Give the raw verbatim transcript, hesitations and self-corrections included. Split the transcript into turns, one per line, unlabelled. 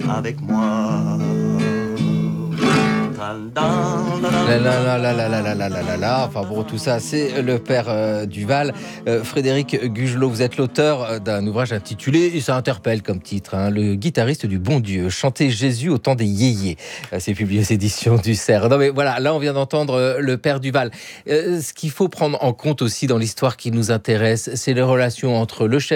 avec moi.
La la la la la la la la la la la. Enfin bon, tout ça, c'est le père euh, Duval. Euh, Frédéric Gugelot, vous êtes l'auteur d'un ouvrage intitulé, et ça interpelle comme titre, hein, Le guitariste du bon Dieu, chanter Jésus au temps des yéyés. Euh, C'est publié aux éditions du Cerf. Non mais voilà, là on vient d'entendre euh, le père Duval. Euh, ce qu'il faut prendre en compte aussi dans l'histoire qui nous intéresse, c'est les relations entre le chef